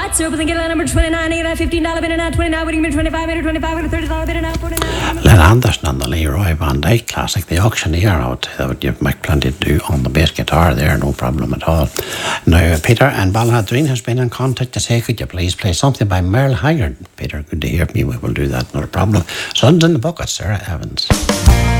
What's open? Get a number 29, get a $15 bid and now 29, what do you mean 25, $25, $30 bid and now 49. Len Anderson and the Leroy Van Dyke classic, the auctioneer out, that would give Mike plenty to do on the bass guitar there, no problem at all. Now, Peter and Balladrine has been in contact to say, could you please play something by Merle Haggard? Peter, good to hear from you, we will do that, not a problem. Sun's in the bucket, Sarah Evans.